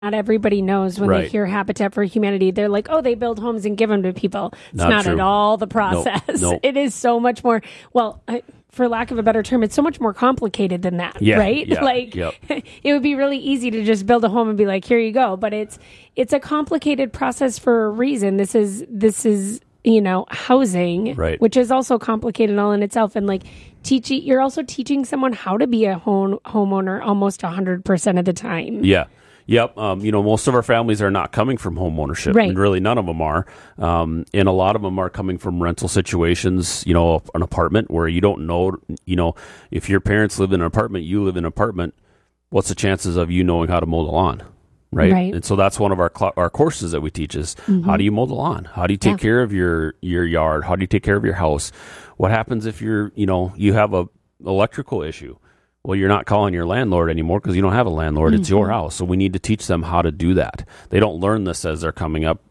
not everybody knows when they hear Habitat for Humanity. They're like, oh, they build homes and give them to people. It's not at all the process. Nope. It is so much more, for lack of a better term, it's so much more complicated than that, right? Yeah, it would be really easy to just build a home and be like, here you go. But it's a complicated process for a reason. This is housing, which is also complicated all in itself. And you're also teaching someone how to be a homeowner almost 100% of the time. Yeah. Yep. Most of our families are not coming from home ownership. Right. And really none of them are. And a lot of them are coming from rental situations, an apartment where you don't know, if your parents live in an apartment, you live in an apartment, what's the chances of you knowing how to mow the lawn? Right. And so that's one of our courses that we teach is how do you mow the lawn? How do you take care of your yard? How do you take care of your house? What happens if you have a electrical issue? Well, you're not calling your landlord anymore because you don't have a landlord. It's your house. So we need to teach them how to do that. They don't learn this as they're coming up,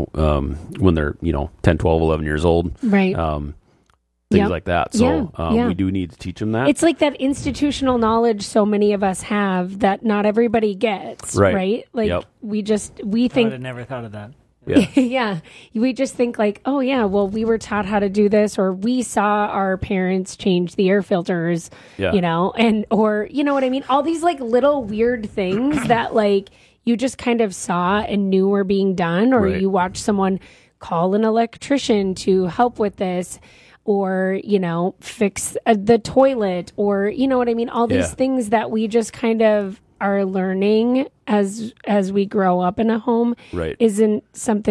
when they're, 10, 12, 11 years old. Right. Things like that. So we do need to teach them that. It's like that institutional knowledge so many of us have that not everybody gets. Right. We think. I would have never thought of that. Yeah. We just think we were taught how to do this, or we saw our parents change the air filters, or you know what I mean? All these little weird things that you just kind of saw and knew were being done, or you watched someone call an electrician to help with this, or, fix the toilet, or, you know what I mean? All these things that we just kind of are learning as we grow up in a home isn't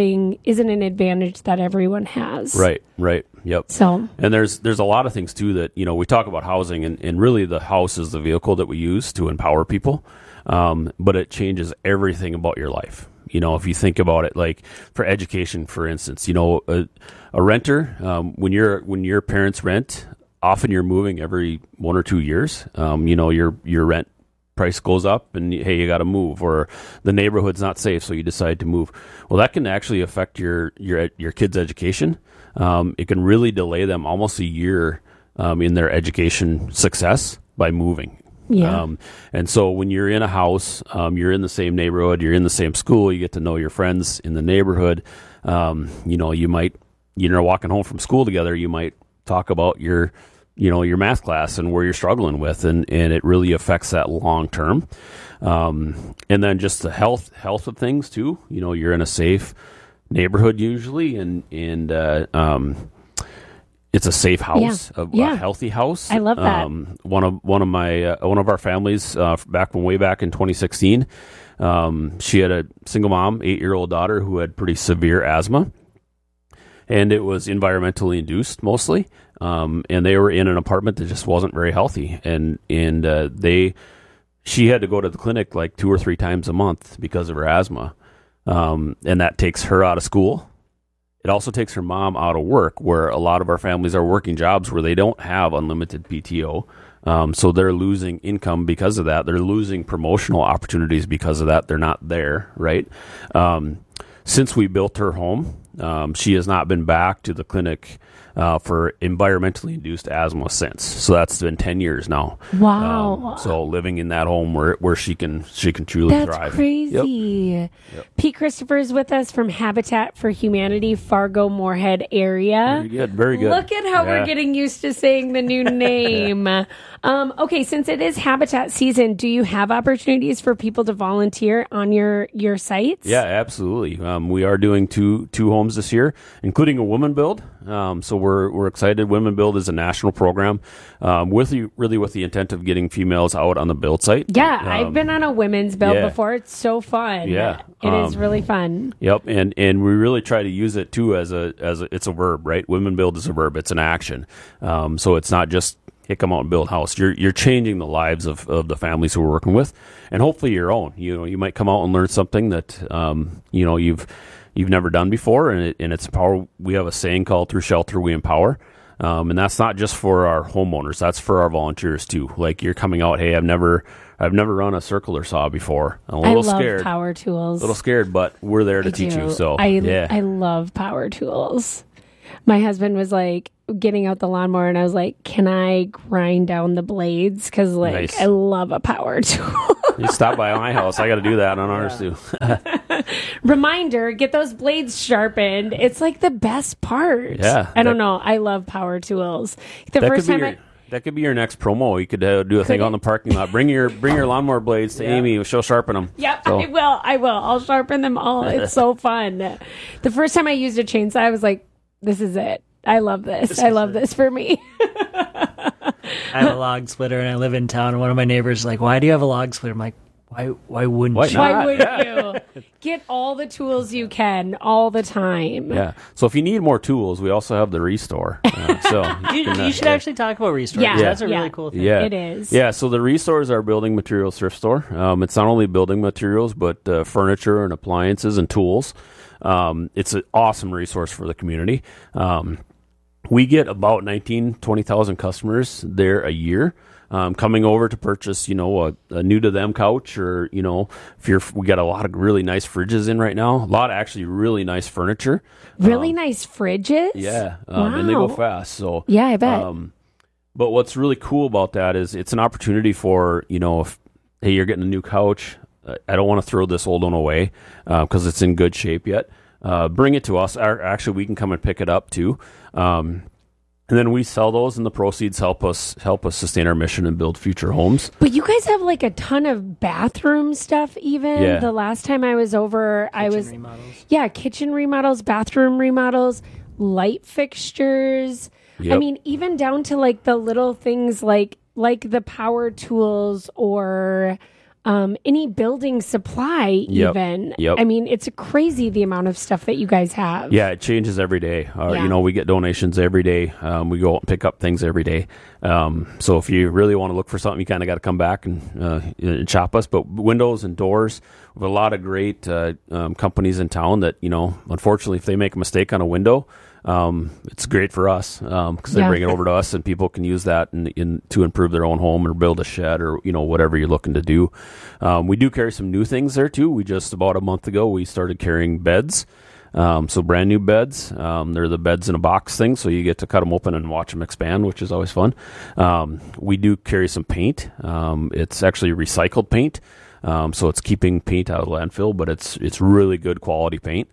an advantage that everyone has. Right. Yep. So, and there's a lot of things too that, we talk about housing and really the house is the vehicle that we use to empower people. But it changes everything about your life. If you think about it, like for education, for instance, a renter, when your parents rent, often you're moving every 1 or 2 years. Your rent price goes up and hey, you got to move, or the neighborhood's not safe, so you decide to move. Well, that can actually affect your kids' education. It can really delay them almost a year in their education success by moving. Yeah. And so when you're in a house, you're in the same neighborhood, you're in the same school, you get to know your friends in the neighborhood. You might, walking home from school together, you might talk about your math class and where you're struggling with, and it really affects that long term. And then just the health of things too. You're in a safe neighborhood usually, and it's a safe house, a healthy house. I love that. One of our families way back in 2016, she had a single mom, 8-year-old daughter who had pretty severe asthma, and it was environmentally induced mostly. And they were in an apartment that just wasn't very healthy, and she had to go to the clinic 2 or 3 times a month because of her asthma, and that takes her out of school. It also takes her mom out of work, where a lot of our families are working jobs where they don't have unlimited PTO. So they're losing income because of that. They're losing promotional opportunities because of that. They're not there, right? Since we built her home, she has not been back to the clinic for environmentally induced asthma since. So that's been 10 years now. Wow. So living in that home where she can truly thrive. That's crazy. Yep. Pete Christopher is with us from Habitat for Humanity, Fargo Moorhead area. Very good. Look at how we're getting used to saying the new name. Okay, since it is Habitat season, do you have opportunities for people to volunteer on your sites? Yeah, absolutely. We are doing two homes this year, including a woman build. So we're excited. Women Build is a national program with the intent of getting females out on the build site. Yeah, I've been on a women's build before. It's so fun. Yeah, it is really fun. Yep, and we really try to use it too as it's a verb, right? Women Build is a verb. It's an action. So it's not just hey, come out and build a house. You're changing the lives of the families who we're working with, and hopefully your own. You might come out and learn something that you've never done before, and it's power. We have a saying called "Through Shelter We Empower," and that's not just for our homeowners. That's for our volunteers too. Like you're coming out, hey, I've never run a circle or saw before. I'm a little scared. I love power tools. A little scared, but we're there to teach you. So I love power tools. My husband was like getting out the lawnmower, and I was like, "Can I grind down the blades? Because like Nice. I love a power tool." You stop by my house. I got to do that on ours too. Reminder: get those blades sharpened. It's like the best part. Yeah, I don't know. I love power tools. The first time that could be your next promo. You could do a thing on the parking lot. Bring your lawnmower blades to Amy. She'll sharpen them. Yep, so. I will. I'll sharpen them all. It's so fun. The first time I used a chainsaw, I was like, "This is it. I love this. I love this for me." I have a log splitter and I live in town, and one of my neighbors is like, "Why do you have a log splitter?" I'm like, Why wouldn't you? Why wouldn't you? Get all the tools you can all the time. Yeah. So if you need more tools, we also have the Restore. You should actually talk about Restore. Yeah. That's a really cool thing. Yeah. It is. Yeah. So the Restore is our building materials thrift store. It's not only building materials, but furniture and appliances and tools. It's an awesome resource for the community. We get about 20,000 customers there a year. Coming over to purchase, a new to them couch, or we got a lot of really nice fridges in right now. A lot of actually really nice furniture. Really nice fridges. Yeah, wow. And they go fast. So yeah, I bet. But what's really cool about that is it's an opportunity for if hey, you're getting a new couch. I don't want to throw this old one away because it's in good shape yet. Bring it to us. Actually, we can come and pick it up too. And then we sell those, and the proceeds help us sustain our mission and build future homes. But you guys have like a ton of bathroom stuff. Even the last time I was over, kitchen remodels, bathroom remodels, light fixtures. Yep. I mean, even down to like the little things like the power tools or any building supply even. Yep. I mean, it's crazy the amount of stuff that you guys have. Yeah, it changes every day. We get donations every day. We go out and pick up things every day. So if you really want to look for something, you kind of got to come back and shop us. But windows and doors, we have a lot of great companies in town that, unfortunately, if they make a mistake on a window, it's great for us because they bring it over to us, and people can use that to improve their own home or build a shed or whatever you're looking to do. We do carry some new things there too. We just about a month ago we started carrying beds, so brand new beds. They're the beds in a box thing, so you get to cut them open and watch them expand, which is always fun. We do carry some paint. It's actually recycled paint, so it's keeping paint out of landfill, but it's really good quality paint.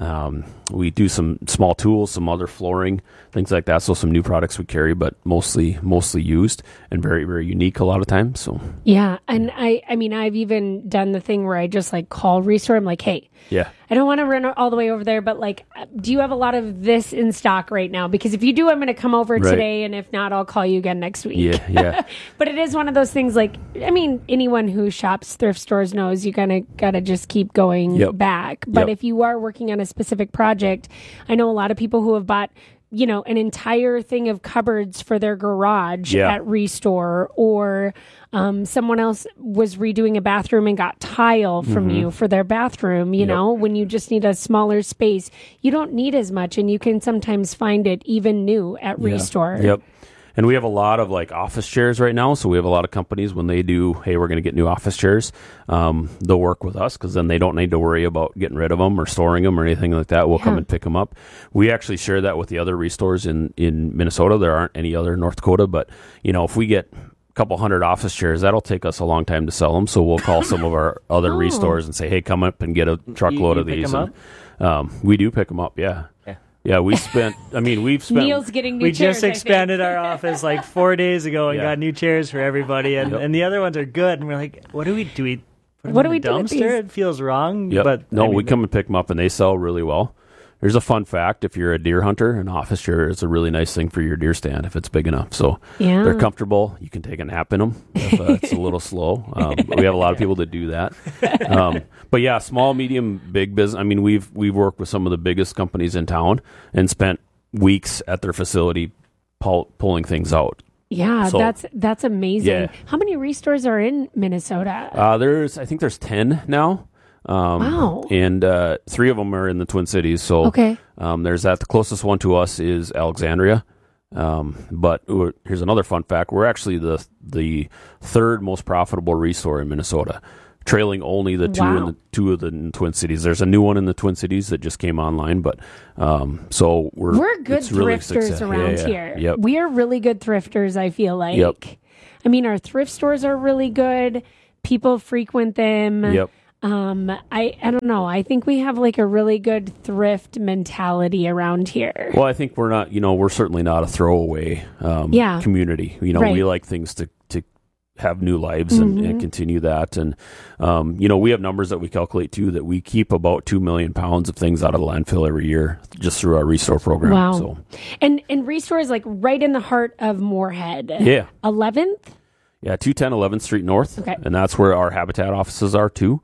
We do some small tools, some other flooring, things like that. So some new products we carry, but mostly used and very, very unique a lot of times. So yeah, and I mean, I've even done the thing where I just like call Restore. I'm like, hey, I don't want to run all the way over there, but like, do you have a lot of this in stock right now? Because if you do, I'm going to come over today, and if not, I'll call you again next week. Yeah. But it is one of those things. Like, I mean, anyone who shops thrift stores knows you kind of got to just keep going back. But if you are working on a specific project, I know a lot of people who have bought an entire thing of cupboards for their garage at Restore, or someone else was redoing a bathroom and got tile from you for their bathroom. When you just need a smaller space, you don't need as much, and you can sometimes find it even new at Restore. Yep. And we have a lot of like office chairs right now. So we have a lot of companies when they do, hey, we're going to get new office chairs. They'll work with us because then they don't need to worry about getting rid of them or storing them or anything like that. We'll come and pick them up. We actually share that with the other Restores in Minnesota. There aren't any other in North Dakota, but if we get a couple hundred office chairs, that'll take us a long time to sell them. So we'll call some of our other Restores and say, hey, come up and get a truckload of these. We do pick them up. Yeah. Yeah, we've spent. Neil's getting new chairs. We just expanded our office like 4 days ago and got new chairs for everybody, and the other ones are good. And we're like, what do we do? We put them in the dumpster? It feels wrong. Yep. But we come and pick them up, and they sell really well. There's a fun fact: if you're a deer hunter, an office chair is a really nice thing for your deer stand if it's big enough. So they're comfortable. You can take a nap in them if it's a little slow. We have a lot of people that do that. But yeah, small, medium, big business. I mean, we've worked with some of the biggest companies in town and spent weeks at their facility pulling things out. Yeah, so, that's amazing. Yeah. How many Restores are in Minnesota? I think there's 10 now. Wow. And 3 of them are in the Twin Cities. So there's that. The closest one to us is Alexandria. But here's another fun fact. We're actually the third most profitable Restore in Minnesota. trailing only the two of the Twin Cities. There's a new one in the Twin Cities that just came online, but so we're good thrifters around here. Yep. We are really good thrifters, I feel like. Yep. I mean, our thrift stores are really good. People frequent them. Yep. I don't know. I think we have like a really good thrift mentality around here. Well, I think we're not, we're certainly not a throwaway community. Right. We like things to have new lives and continue that. And, we have numbers that we calculate too, that we keep about 2 million pounds of things out of the landfill every year just through our Restore program. Wow. So. And Restore is like right in the heart of Moorhead. Yeah. 11th? Yeah, 210 11th Street North. Okay. And that's where our Habitat offices are too.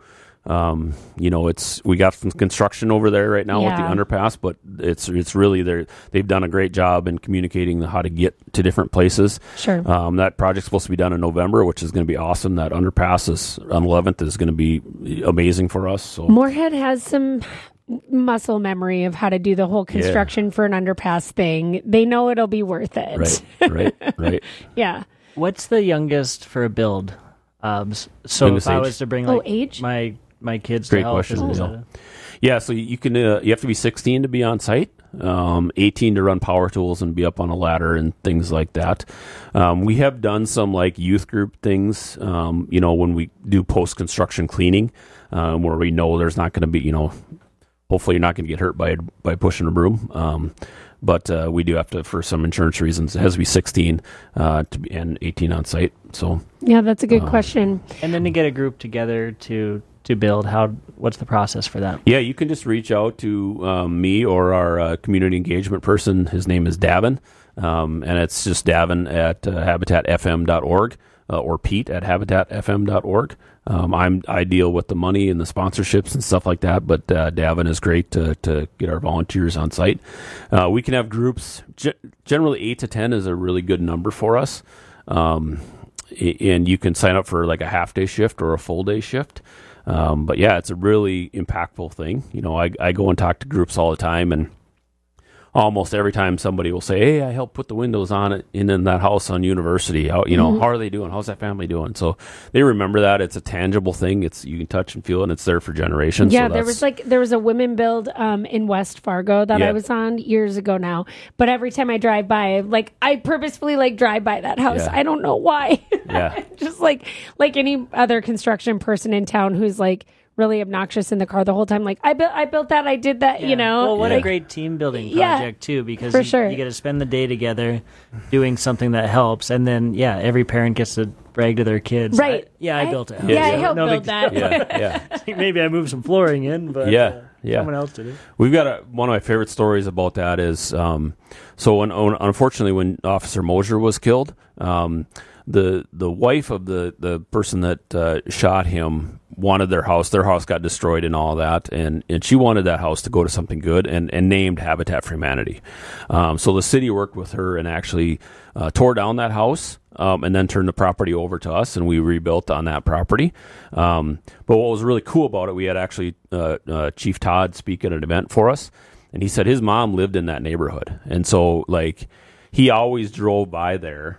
We got some construction over there right now with the underpass, but it's really they've done a great job in communicating how to get to different places. Sure. That project's supposed to be done in November, which is going to be awesome. That underpass on 11th is going to be amazing for us. So Moorhead has some muscle memory of how to do the whole construction for an underpass thing. They know it'll be worth it. Right. Yeah. What's the youngest for a build? So if I was to bring age? my kids Great to help. question. Yeah, so you can you have to be 16 to be on site, 18 to run power tools and be up on a ladder and things like that. We have done some like youth group things, when we do post-construction cleaning, where we know there's not going to be, hopefully you're not going to get hurt by pushing a broom. But we do have to, for some insurance reasons, it has to be 16 and 18 on site. So yeah, that's a good question. And then to get a group together to build, what's the process for that? Yeah, you can just reach out to me or our community engagement person. His name is Davin, and it's just Davin at habitatfm.org or Pete at habitatfm.org. I deal with the money and the sponsorships and stuff like that, but Davin is great to get our volunteers on site. We can have groups. Generally, 8 to 10 is a really good number for us. And you can sign up for like a half-day shift or a full-day shift. But yeah, it's a really impactful thing. I go and talk to groups all the time, and almost every time somebody will say, "Hey, I helped put the windows on it in that house on University. How are they doing? How's that family doing?" So they remember that it's a tangible thing. You can touch and feel it, and it's there for generations. Yeah, So there was a women build in West Fargo that I was on years ago now. But every time I drive by, I purposefully drive by that house. Yeah. I don't know why. Yeah. Just like any other construction person in town who's really obnoxious in the car the whole time. I built that, I did that, Well, what a great team building project too, because you get to spend the day together doing something that helps, and then every parent gets to brag to their kids. Right. I built it. Yeah, I helped build that. Yeah. Maybe I moved some flooring in, but someone else did it. We've got one of my favorite stories about that is so unfortunately when Officer Mosier was killed, the wife of the person that shot him wanted their house got destroyed and all that, and she wanted that house to go to something good and named Habitat for Humanity. So the city worked with her and actually tore down that house and then turned the property over to us, and we rebuilt on that property. But what was really cool about it, we had actually Chief Todd speak at an event for us, and he said his mom lived in that neighborhood, and so he always drove by there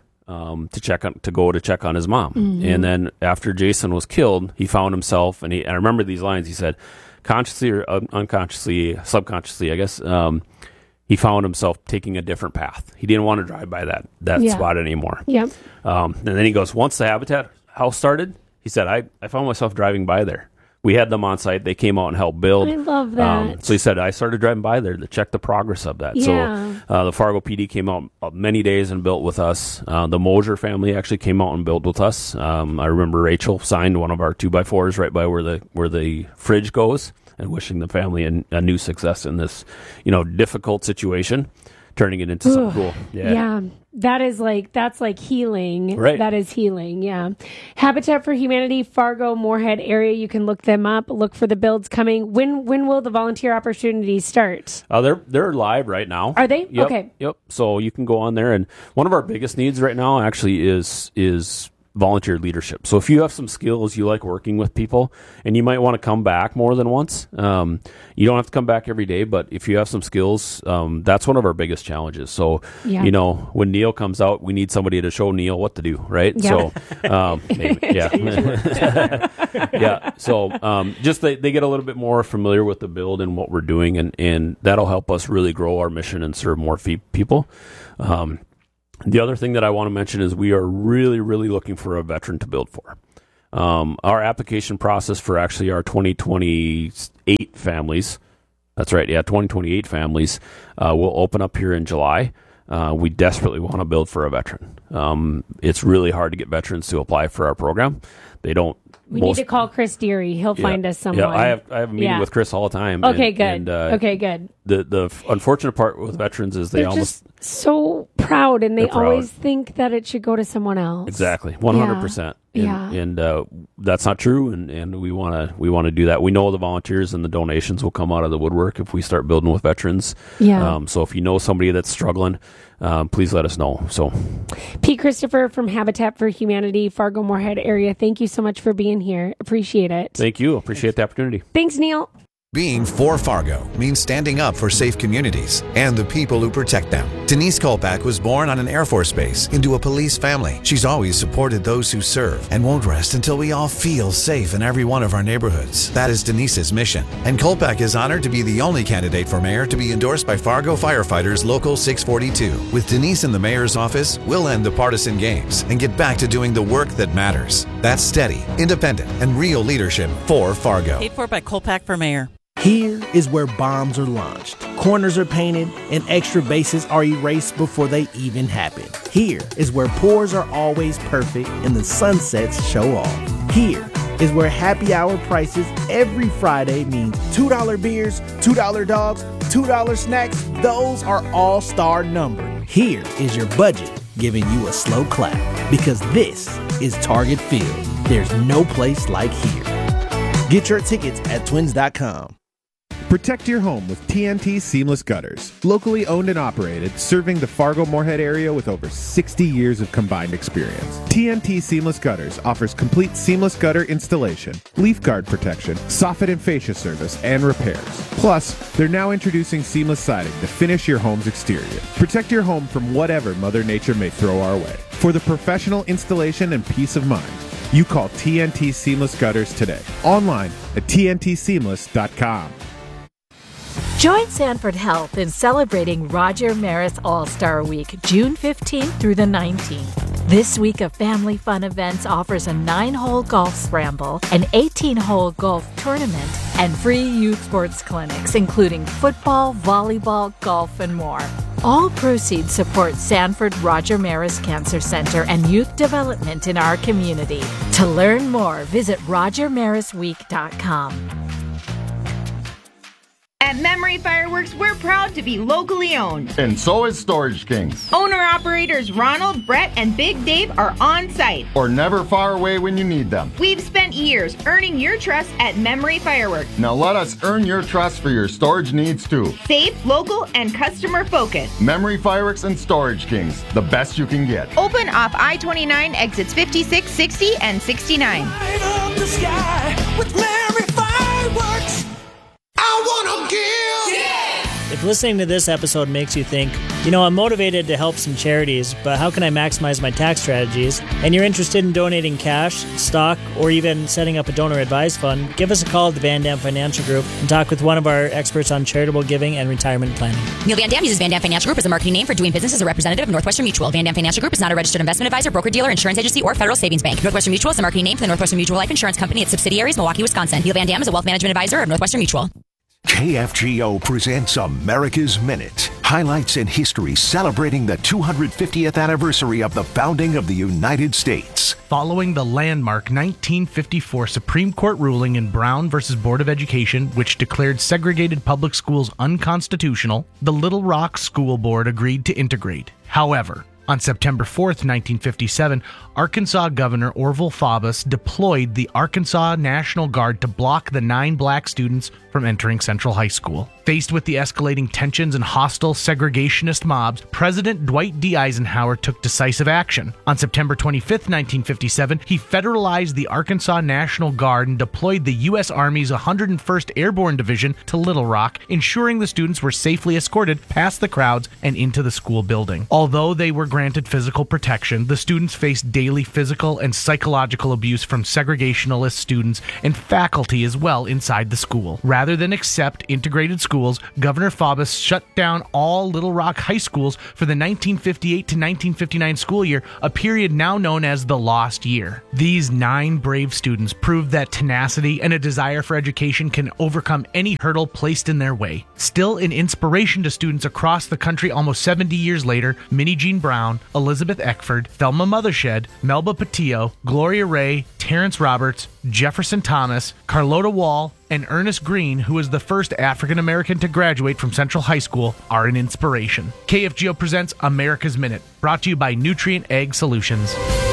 to go check on his mom. Mm-hmm. And then after Jason was killed, he found himself, and I remember these lines. He said, consciously or unconsciously, subconsciously, I guess, he found himself taking a different path. He didn't want to drive by that spot anymore. Yep. And then he goes, once the Habitat house started, he said, I found myself driving by there. We had them on site. They came out and helped build. I love that. So he said, I started driving by there to check the progress of that. Yeah. So the Fargo PD came out many days and built with us. The Mosier family actually came out and built with us. I remember Rachel signed one of our 2x4s right by where the fridge goes, and wishing the family a new success in this, difficult situation, turning it into something cool. Yeah. That's healing. Right. That is healing. Yeah. Habitat for Humanity, Fargo, Moorhead area. You can look them up. Look for the builds coming. When will the volunteer opportunities start? They're live right now. Are they? Yep, Okay. Yep. So you can go on there, and one of our biggest needs right now actually is volunteer leadership. So if you have some skills, you like working with people, and you might want to come back more than once. You don't have to come back every day, but if you have some skills, that's one of our biggest challenges. So, when Neil comes out, we need somebody to show Neil what to do, right? Yeah. So, So, just they get a little bit more familiar with the build and what we're doing, and that'll help us really grow our mission and serve more people. The other thing that I want to mention is we are really, really looking for a veteran to build for. Our application process for actually our 2028 families, that's right, 2028 families, will open up here in July. We desperately want to build for a veteran. It's really hard to get veterans to apply for our program. They don't. We need to call Chris Deary. He'll find us someone. Yeah, I have a meeting with Chris all the time. Okay, good. Good. The unfortunate part with veterans is they're just so proud, and they always think that it should go to someone else. Exactly, 100%. And that's not true. And we want to do that. We know the volunteers and the donations will come out of the woodwork if we start building with veterans. Yeah. So if you know somebody that's struggling, please let us know. So, Pete Christopher from Habitat for Humanity, Fargo-Moorhead area. Thank you so much for being here. Appreciate it. Thank you. Appreciate the opportunity. Thanks, Neil. Being for Fargo means standing up for safe communities and the people who protect them. Denise Kolpak was born on an Air Force base into a police family. She's always supported those who serve and won't rest until we all feel safe in every one of our neighborhoods. That is Denise's mission. And Kolpak is honored to be the only candidate for mayor to be endorsed by Fargo Firefighters Local 642. With Denise in the mayor's office, we'll end the partisan games and get back to doing the work that matters. That's steady, independent, and real leadership for Fargo. Paid for by Kolpak for mayor. Here is where bombs are launched, corners are painted, and extra bases are erased before they even happen. Here is where pours are always perfect and the sunsets show off. Here is where happy hour prices every Friday means $2 beers, $2 dogs, $2 snacks. Those are all-star numbered. Here is your budget giving you a slow clap, because this is Target Field. There's no place like here. Get your tickets at twins.com. Protect your home with TNT Seamless Gutters. Locally owned and operated, serving the Fargo-Moorhead area with over 60 years of combined experience. TNT Seamless Gutters offers complete seamless gutter installation, leaf guard protection, soffit and fascia service, and repairs. Plus, they're now introducing seamless siding to finish your home's exterior. Protect your home from whatever Mother Nature may throw our way. For the professional installation and peace of mind, you call TNT Seamless Gutters today. Online at tntseamless.com. Join Sanford Health in celebrating Roger Maris All-Star Week, June 15th through the 19th. This week of family fun events offers a 9-hole golf scramble, an 18-hole golf tournament, and free youth sports clinics, including football, volleyball, golf, and more. All proceeds support Sanford Roger Maris Cancer Center and youth development in our community. To learn more, visit rogermarisweek.com. At Memory Fireworks, we're proud to be locally owned. And so is Storage Kings. Owner-operators Ronald, Brett, and Big Dave are on site. Or never far away when you need them. We've spent years earning your trust at Memory Fireworks. Now let us earn your trust for your storage needs too. Safe, local, and customer-focused. Memory Fireworks and Storage Kings, the best you can get. Open off I-29 exits 56, 60, and 69. Light up the sky with Memory Fireworks. I wanna give. If listening to this episode makes you think, I'm motivated to help some charities, but how can I maximize my tax strategies? And you're interested in donating cash, stock, or even setting up a donor advised fund, give us a call at the Van Dam Financial Group and talk with one of our experts on charitable giving and retirement planning. Neil Van Dam uses Van Dam Financial Group as a marketing name for doing business as a representative of Northwestern Mutual. Van Dam Financial Group is not a registered investment advisor, broker-dealer, insurance agency, or federal savings bank. Northwestern Mutual is the marketing name for the Northwestern Mutual Life Insurance Company, its subsidiaries, Milwaukee, Wisconsin. Neil Van Dam is a wealth management advisor of Northwestern Mutual. KFGO presents America's Minute. Highlights in history celebrating the 250th anniversary of the founding of the United States. Following the landmark 1954 Supreme Court ruling in Brown v. Board of Education, which declared segregated public schools unconstitutional, the Little Rock School Board agreed to integrate. However, on September 4th, 1957, Arkansas Governor Orville Faubus deployed the Arkansas National Guard to block the 9 black students from entering Central High School. Faced with the escalating tensions and hostile segregationist mobs, President Dwight D. Eisenhower took decisive action. On September 25, 1957, he federalized the Arkansas National Guard and deployed the U.S. Army's 101st Airborne Division to Little Rock, ensuring the students were safely escorted past the crowds and into the school building. Although they were granted physical protection, the students faced daily physical and psychological abuse from segregationalist students and faculty as well inside the school. Rather than accept integrated schools, Governor Faubus shut down all Little Rock high schools for the 1958 to 1959 school year, a period now known as the Lost Year. These 9 brave students proved that tenacity and a desire for education can overcome any hurdle placed in their way. Still an inspiration to students across the country almost 70 years later, Minnie Jean Brown, Elizabeth Eckford, Thelma Mothershed, Melba Patillo, Gloria Ray, Terrence Roberts, Jefferson Thomas, Carlotta Wall, and Ernest Green, who was the first African-American to graduate from Central High School, are an inspiration. KFGO presents America's Minute, brought to you by Nutrient Ag Solutions.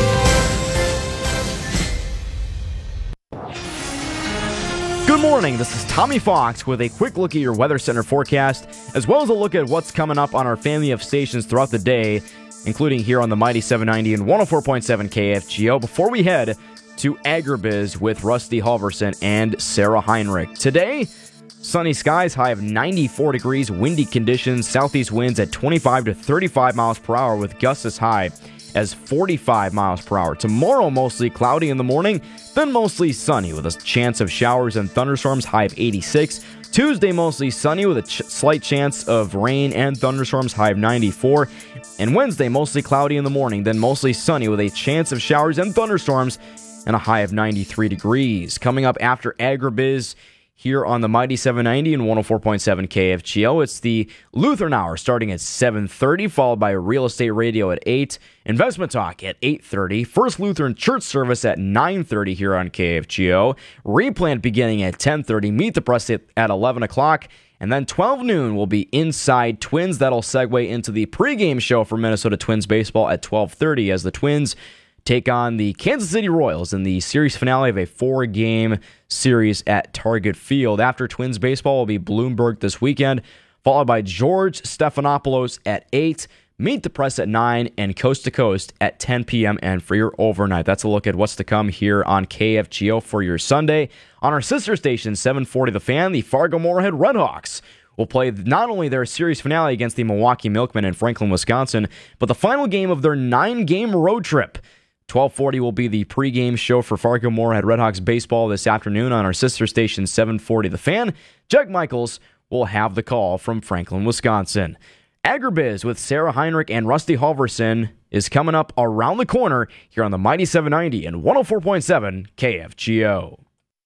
Good morning, this is Tommy Fox with a quick look at your Weather Center forecast, as well as a look at what's coming up on our family of stations throughout the day, including here on the Mighty 790 and 104.7 KFGO, before we head to Agribiz with Rusty Halverson and Sarah Heinrich. Today, sunny skies, high of 94 degrees, windy conditions, southeast winds at 25 to 35 miles per hour with gusts as high as 45 miles per hour. Tomorrow, mostly cloudy in the morning, then mostly sunny with a chance of showers and thunderstorms, high of 86. Tuesday, mostly sunny with a slight chance of rain and thunderstorms, high of 94. And Wednesday, mostly cloudy in the morning, then mostly sunny with a chance of showers and thunderstorms and a high of 93 degrees. Coming up after Agribiz here on the Mighty 790 and 104.7 KFGO, it's the Lutheran Hour starting at 7:30, followed by Real Estate Radio at 8, Investment Talk at 8:30, First Lutheran Church Service at 9:30 here on KFGO, Replant beginning at 10:30, Meet the Press at 11 o'clock, and then 12 noon will be Inside Twins. That'll segue into the pregame show for Minnesota Twins baseball at 12:30 as the Twins take on the Kansas City Royals in the series finale of a 4-game series at Target Field. After Twins baseball will be Bloomberg this weekend, followed by George Stephanopoulos at 8, Meet the Press at 9, and Coast to Coast at 10 p.m. And for your overnight, that's a look at what's to come here on KFGO for your Sunday. On our sister station, 740 The Fan, the Fargo-Moorhead Redhawks will play not only their series finale against the Milwaukee Milkmen in Franklin, Wisconsin, but the final game of their 9-game road trip. 12:40 will be the pregame show for Fargo-Moorhead Redhawks baseball this afternoon on our sister station, 740 The Fan. Jack Michaels will have the call from Franklin, Wisconsin. Agribiz with Sarah Heinrich and Rusty Halverson is coming up around the corner here on the Mighty 790 and 104.7 KFGO.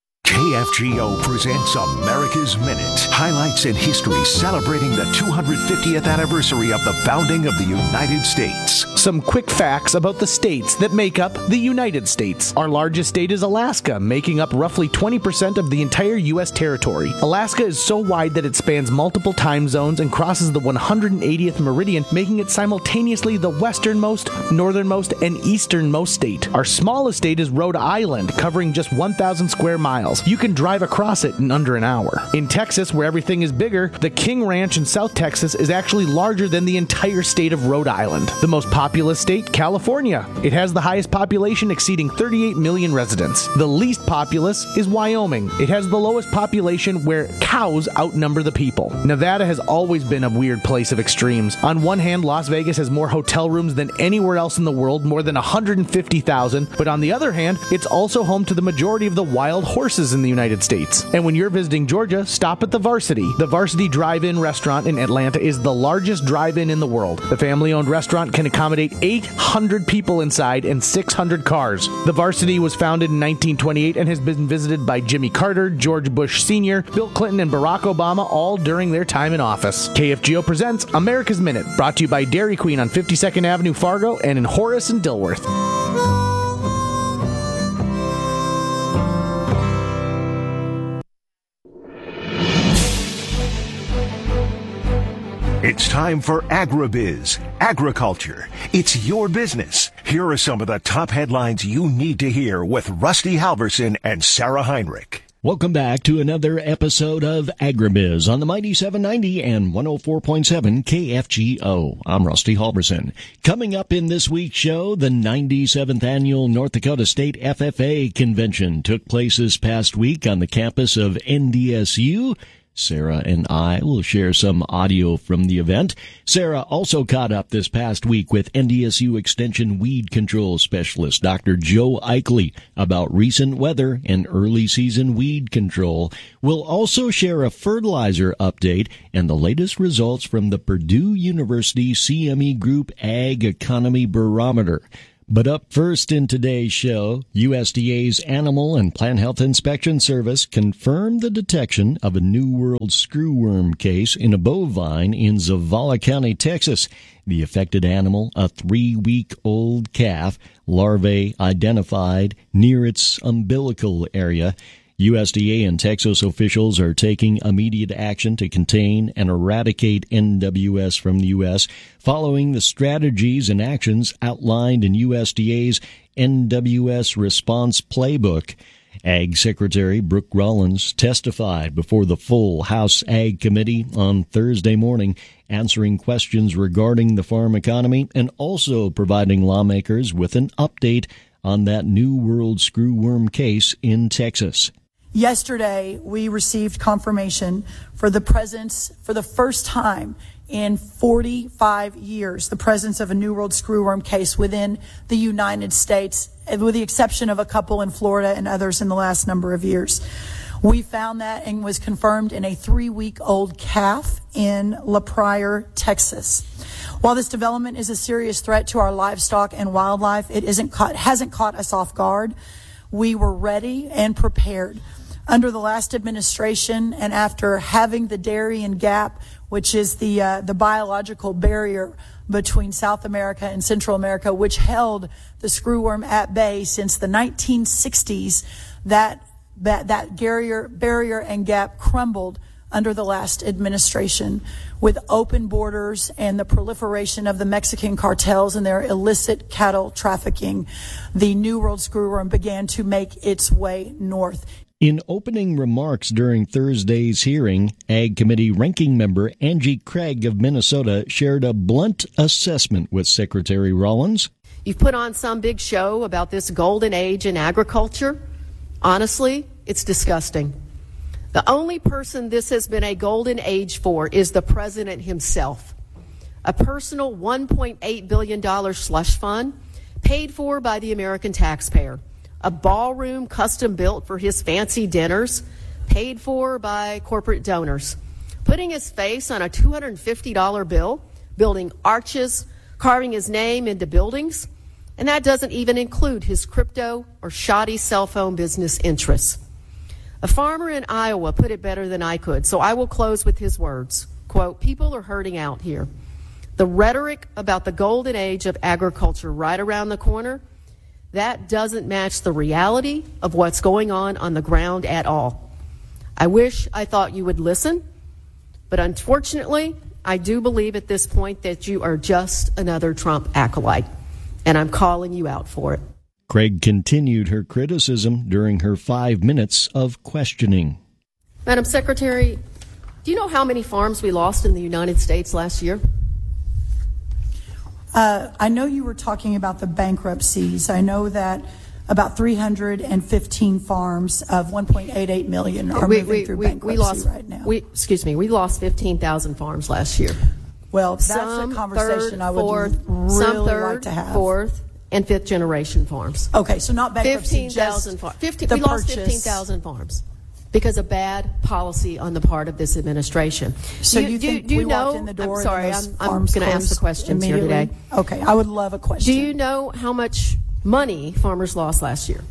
KFGO presents America's Minute. Highlights in history celebrating the 250th anniversary of the founding of the United States. Some quick facts about the states that make up the United States. Our largest state is Alaska, making up roughly 20% of the entire U.S. territory. Alaska is so wide that it spans multiple time zones and crosses the 180th meridian, making it simultaneously the westernmost, northernmost, and easternmost state. Our smallest state is Rhode Island, covering just 1,000 square miles. You can drive across it in under an hour. In Texas, where everything is bigger, the King Ranch in South Texas is actually larger than the entire state of Rhode Island. The most populous state, California. It has the highest population, exceeding 38 million residents. The least populous is Wyoming. It has the lowest population, where cows outnumber the people. Nevada has always been a weird place of extremes. On one hand, Las Vegas has more hotel rooms than anywhere else in the world, more than 150,000, but on the other hand, it's also home to the majority of the wild horses in the United States. And when you're visiting Georgia, stop at the Varsity. The Varsity Drive-In restaurant in Atlanta is the largest drive-in in the world. The family-owned restaurant can accommodate 800 people inside and 600 cars. The Varsity was founded in 1928 and has been visited by Jimmy Carter, George Bush Sr., Bill Clinton, and Barack Obama, all during their time in office. KFGO presents America's Minute, brought to you by Dairy Queen on 52nd Avenue, Fargo, and in Horace and Dilworth. It's time for Agribiz, agriculture. It's your business. Here are some of the top headlines you need to hear with Rusty Halverson and Sarah Heinrich. Welcome back to another episode of AgriBiz on the Mighty 790 and 104.7 KFGO. I'm Rusty Halverson. Coming up in this week's show, the 97th Annual North Dakota State FFA Convention took place this past week on the campus of NDSU. Sarah and I will share some audio from the event. Sarah also caught up this past week with NDSU Extension Weed Control Specialist Dr. Joe Eichley about recent weather and early season weed control. We'll also share a fertilizer update and the latest results from the Purdue University CME Group Ag Economy Barometer. But up first in today's show, USDA's Animal and Plant Health Inspection Service confirmed the detection of a New World screwworm case in a bovine in Zavala County, Texas. The affected animal, a 3-week-old calf, larvae identified near its umbilical area. USDA and Texas officials are taking immediate action to contain and eradicate NWS from the U.S. following the strategies and actions outlined in USDA's NWS Response Playbook. Ag Secretary Brooke Rollins testified before the full House Ag Committee on Thursday morning, answering questions regarding the farm economy and also providing lawmakers with an update on that New World screwworm case in Texas. Yesterday, we received confirmation for the presence, for the first time in 45 years, the presence of a New World screwworm case within the United States, with the exception of a couple in Florida and others in the last number of years. We found that and was confirmed in a 3-week-old calf in La Pryor, Texas. While this development is a serious threat to our livestock and wildlife, it hasn't caught us off guard. We were ready and prepared. Under the last administration, and after having the Darien Gap, which is the biological barrier between South America and Central America, which held the screwworm at bay since the 1960s, that barrier and gap crumbled under the last administration. With open borders and the proliferation of the Mexican cartels and their illicit cattle trafficking, the New World screwworm began to make its way north. In opening remarks during Thursday's hearing, Ag Committee Ranking Member Angie Craig of Minnesota shared a blunt assessment with Secretary Rollins. You've put on some big show about this golden age in agriculture. Honestly, it's disgusting. The only person this has been a golden age for is the president himself. A personal $1.8 billion slush fund paid for by the American taxpayer. A ballroom custom built for his fancy dinners, paid for by corporate donors. Putting his face on a $250 bill, building arches, carving his name into buildings, and that doesn't even include his crypto or shoddy cell phone business interests. A farmer in Iowa put it better than I could, so I will close with his words. Quote, "People are hurting out here. The rhetoric about the golden age of agriculture right around the corner, that doesn't match the reality of what's going on the ground at all. I wish I thought you would listen, but unfortunately, I do believe at this point that you are just another Trump acolyte, and I'm calling you out for it." Craig continued her criticism during her 5 minutes of questioning. Madam Secretary, do you know how many farms we lost in the United States last year? I know you were talking about the bankruptcies. I know that about 315 farms of 1.88 million are moving through bankruptcy right now. We lost 15,000 farms last year. Well, that's a conversation I would really like to have. Fourth, and fifth generation farms. Okay, so not bankruptcy, 15,000 farms. We lost 15,000 farms because of bad policy on the part of this administration. So you think we walked in the door? I'm sorry, I'm going to ask the questions here today. Okay, I would love a question. Do you know how much money farmers lost last year?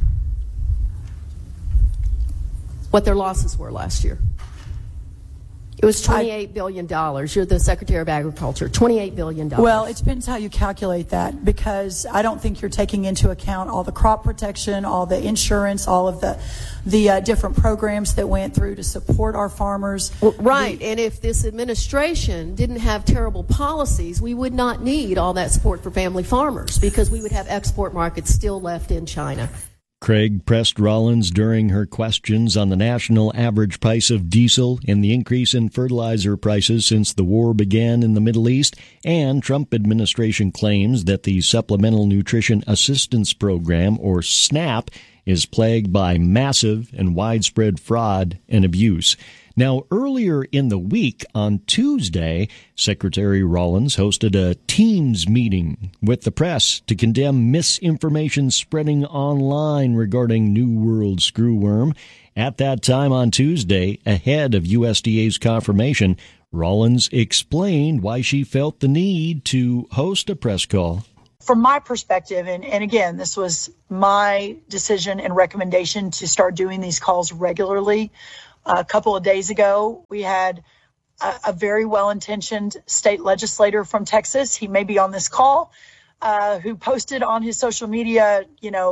What their losses were last year? It was $28 billion. You're the Secretary of Agriculture. $28 billion. Well, it depends how you calculate that, because I don't think you're taking into account all the crop protection, all the insurance, all of the different programs that went through to support our farmers. Well, right. And if this administration didn't have terrible policies, we would not need all that support for family farmers, because we would have export markets still left in China. Craig pressed Rollins during her questions on the national average price of diesel and the increase in fertilizer prices since the war began in the Middle East, and Trump administration claims that the Supplemental Nutrition Assistance Program, or SNAP, is plagued by massive and widespread fraud and abuse. Now, earlier in the week, on Tuesday, Secretary Rollins hosted a Teams meeting with the press to condemn misinformation spreading online regarding New World screwworm. At that time on Tuesday, ahead of USDA's confirmation, Rollins explained why she felt the need to host a press call. From my perspective, and again, this was my decision and recommendation to start doing these calls regularly. A couple of days ago, we had a very well-intentioned state legislator from Texas. He may be on this call, who posted on his social media,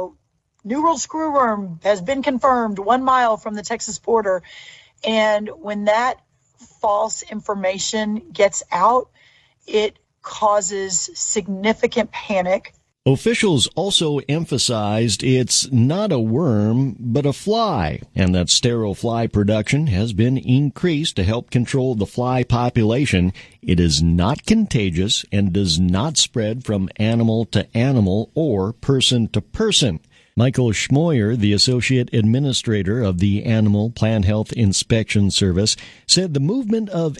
New World screwworm has been confirmed 1 mile from the Texas border. And when that false information gets out, it causes significant panic. Officials also emphasized it's not a worm, but a fly, and that sterile fly production has been increased to help control the fly population. It is not contagious and does not spread from animal to animal or person to person. Michael Schmoyer, the Associate Administrator of the Animal Plant Health Inspection Service, said the movement of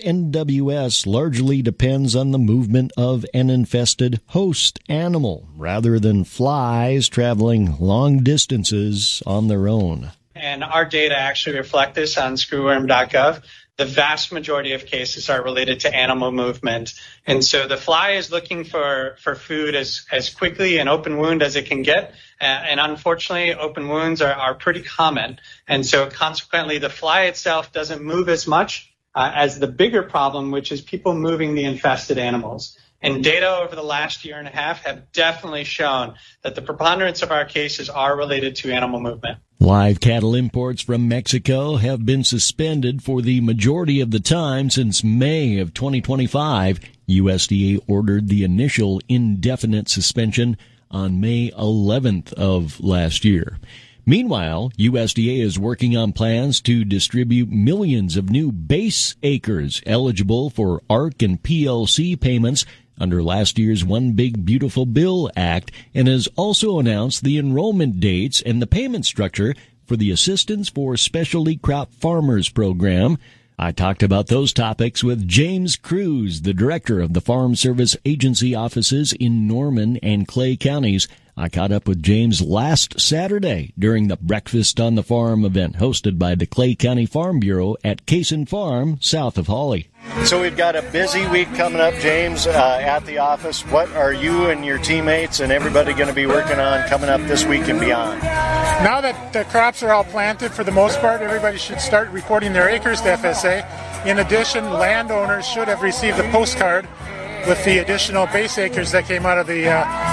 NWS largely depends on the movement of an infested host animal, rather than flies traveling long distances on their own. And our data actually reflect this on screwworm.gov. The vast majority of cases are related to animal movement. And so the fly is looking for food as quickly an open wound as it can get. And unfortunately, open wounds are pretty common. And so consequently, the fly itself doesn't move as much as the bigger problem, which is people moving the infested animals. And data over the last year and a half have definitely shown that the preponderance of our cases are related to animal movement. Live cattle imports from Mexico have been suspended for the majority of the time since May of 2025. USDA ordered the initial indefinite suspension on May 11th of last year. Meanwhile, USDA is working on plans to distribute millions of new base acres eligible for ARC and PLC payments under last year's One Big Beautiful Bill Act, and has also announced the enrollment dates and the payment structure for the Assistance for Specialty Crop Farmers program. I talked about those topics with James Cruz, the director of the Farm Service Agency offices in Norman and Clay counties. I caught up with James last Saturday during the Breakfast on the Farm event hosted by the Clay County Farm Bureau at Cason Farm, south of Hawley. So we've got a busy week coming up, James, at the office. What are you and your teammates and everybody going to be working on coming up this week and beyond? Now that the crops are all planted, for the most part, everybody should start reporting their acres to FSA. In addition, landowners should have received a postcard with the additional base acres that came out of the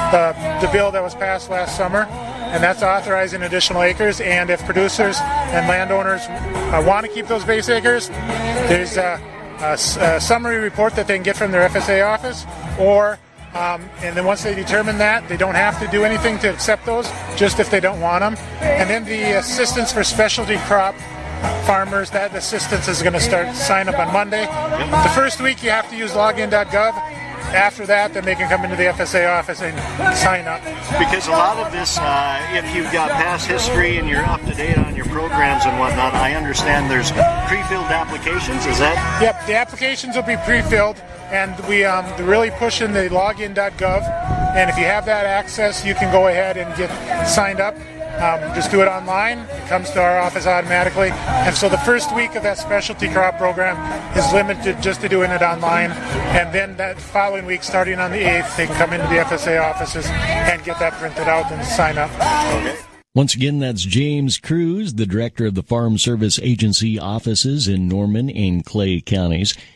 bill that was passed last summer, and that's authorizing additional acres. And if producers and landowners want to keep those base acres, there's a summary report that they can get from their FSA office, or and then once they determine that, they don't have to do anything to accept those, just if they don't want them. And then the Assistance for Specialty Crop Farmers, that assistance is going to start sign up on Monday. The first week you have to use login.gov. After that, then they can come into the FSA office and sign up. Because a lot of this, if you've got past history and you're up to date on your programs and whatnot, I understand there's pre-filled applications, is that? Yep, the applications will be pre-filled, and we're really pushing the login.gov, and if you have that access, you can go ahead and get signed up. Just do it online. It comes to our office automatically. And so the first week of that specialty crop program is limited just to doing it online. And then that following week, starting on the 8th, they can come into the FSA offices and get that printed out and sign up. Okay. Once again, that's James Cruz, the director of the Farm Service Agency offices in Norman and Clay counties.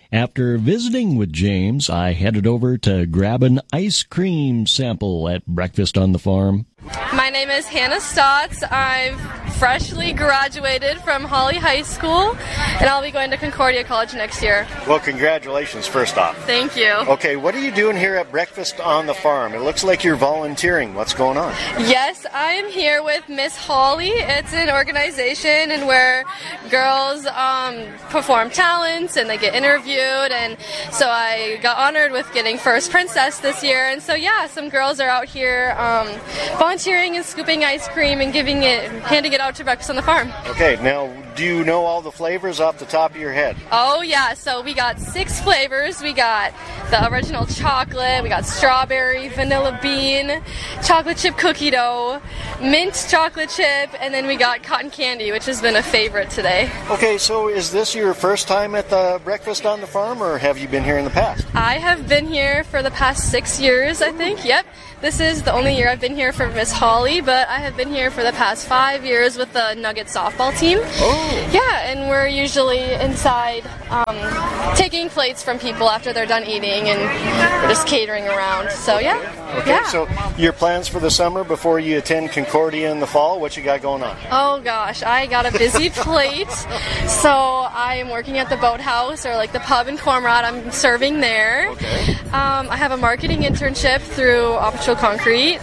After visiting with James, I headed over to grab an ice cream sample at Breakfast on the Farm. My name is Hannah Stotts. I've freshly graduated from Holly High School, and I'll be going to Concordia College next year. Well, congratulations, first off. Thank you. Okay, what are you doing here at Breakfast on the Farm? It looks like you're volunteering. What's going on? Yes, I am here with Miss Holly. It's an organization and where girls perform talents and they get interviewed, and so I got honored with getting first princess this year. And so yeah, some girls are out here volunteering and scooping ice cream and handing it out to Breakfast on the Farm. Okay, now do you know all the flavors off the top of your head? Oh yeah, so we got 6 flavors. We got the original chocolate, we got strawberry, vanilla bean, chocolate chip cookie dough, mint chocolate chip, and then we got cotton candy, which has been a favorite today. Okay, so is this your first time at the Breakfast on the Farm, or have you been here in the past? I have been here for the past 6 years, I think. Yep. This is the only year I've been here for Miss Holly, but I have been here for the past 5 years with the Nugget softball team. Oh. Yeah, and we're usually inside taking plates from people after they're done eating, and we're just catering around. So yeah. Okay, yeah. So your plans for the summer before you attend Concordia in the fall, what you got going on? Oh gosh, I got a busy plate. So I am working at the Boathouse, or like the pub in Cormorant. I'm serving there. Okay. I have a marketing internship through Optical Concrete.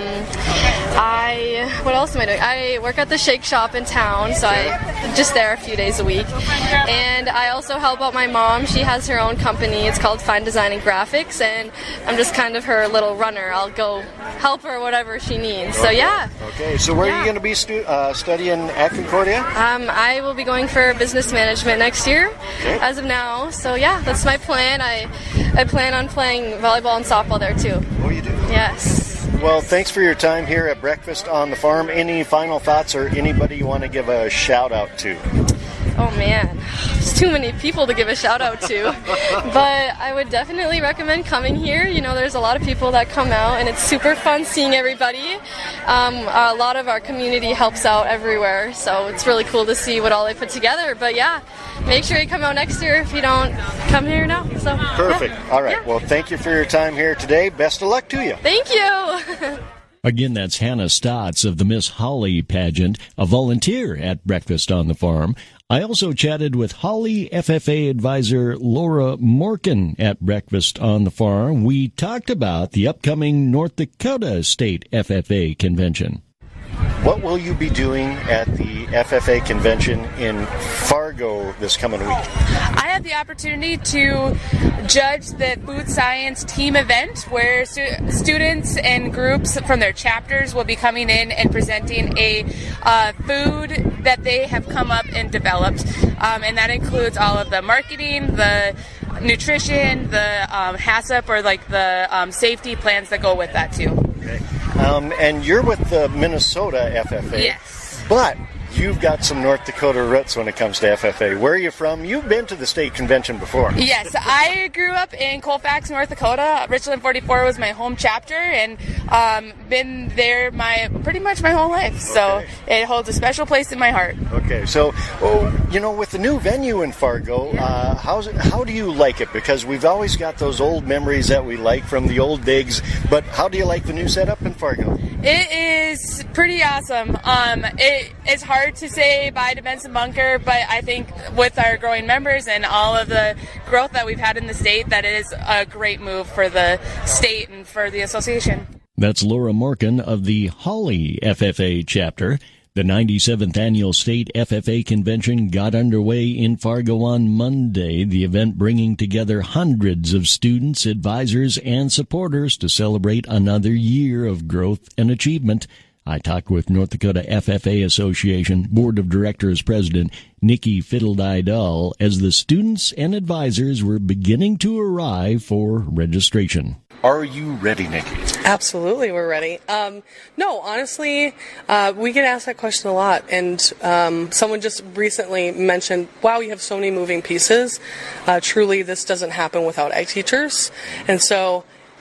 What else am I doing? I work at the Shake Shop in town, so I'm just there a few days a week. And I also help out my mom. She has her own company. It's called Fine Design and Graphics, and I'm just kind of her little runner. I'll go help her whatever she needs. So yeah. Okay, so where are you going to be studying at Concordia? I will be going for business management next year, as of now. So yeah, that's my plan. I plan on playing volleyball and softball there too. Oh, you do? Yes. Well, thanks for your time here at Breakfast on the Farm. Any final thoughts or anybody you want to give a shout out to? Oh man, there's too many people to give a shout out to, but I would definitely recommend coming here. You know, there's a lot of people that come out, and it's super fun seeing everybody. A lot of our community helps out everywhere, so it's really cool to see what all they put together. But yeah, make sure you come out next year if you don't come here now. So perfect. Yeah. All right. Yeah. Well, thank you for your time here today. Best of luck to you. Thank you. Again, that's Hannah Stotts of the Miss Holly pageant, a volunteer at Breakfast on the Farm. I also chatted with Holly FFA advisor Laura Morkin at Breakfast on the Farm. We talked about the upcoming North Dakota State FFA Convention. What will you be doing at the FFA convention in Fargo this coming week? I have the opportunity to judge the food science team event where students and groups from their chapters will be coming in and presenting a food that they have come up and developed. And that includes all of the marketing, the nutrition, the HACCP, or like the safety plans that go with that too. Okay. And you're with the Minnesota FFA. Yes. But you've got some North Dakota roots when it comes to FFA. Where are you from? You've been to the state convention before. Yes, I grew up in Colfax, North Dakota. Richland 44 was my home chapter, and been there pretty much my whole life. So it holds a special place in my heart. Okay, so with the new venue in Fargo, how do you like it? Because we've always got those old memories that we like from the old digs. But how do you like the new setup in Fargo? It is pretty awesome. It's hard to say bye to Benson Bunker, but I think with our growing members and all of the growth that we've had in the state, that it is a great move for the state and for the association. That's Laura Morkin of the Holly FFA chapter. The 97th Annual State FFA Convention got underway in Fargo on Monday, the event bringing together hundreds of students, advisors, and supporters to celebrate another year of growth and achievement. I talked with North Dakota FFA Association Board of Directors President Nikki Fiddle-Didal as the students and advisors were beginning to arrive for registration. Are you ready, Nikki? Absolutely, we're ready. No, honestly, we get asked that question a lot, and someone just recently mentioned, wow, you have so many moving pieces. Truly, this doesn't happen without ag teachers, and so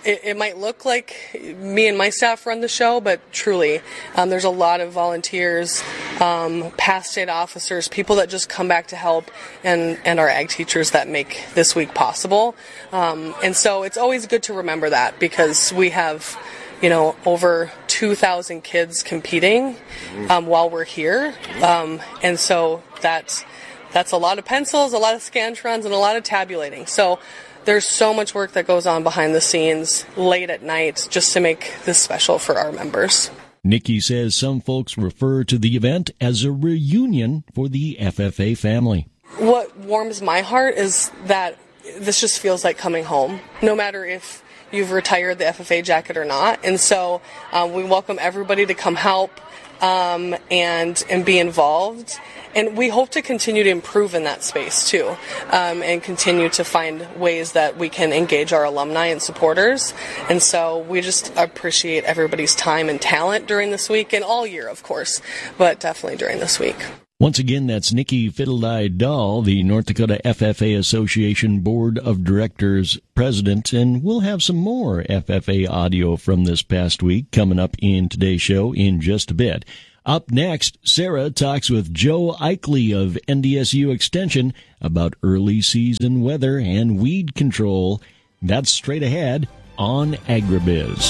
it might look like me and my staff run the show, but truly, there's a lot of volunteers, past state officers, people that just come back to help, and our ag teachers that make this week possible. And so it's always good to remember that, because we have, over 2,000 kids competing while we're here. And so that's a lot of pencils, a lot of Scantrons, and a lot of tabulating. So there's so much work that goes on behind the scenes late at night just to make this special for our members. Nikki says some folks refer to the event as a reunion for the FFA family. What warms my heart is that this just feels like coming home, no matter if you've retired the FFA jacket or not. And so we welcome everybody to come help and be involved. And we hope to continue to improve in that space too, and continue to find ways that we can engage our alumni and supporters. And so we just appreciate everybody's time and talent during this week, and all year, of course, but definitely during this week. Once again, that's Nikki Fiddle-Eyed Dahl, the North Dakota FFA Association Board of Directors president, and we'll have some more FFA audio from this past week coming up in today's show in just a bit. Up next, Sarah talks with Joe Eichley of NDSU Extension about early season weather and weed control. That's straight ahead on AgriBiz.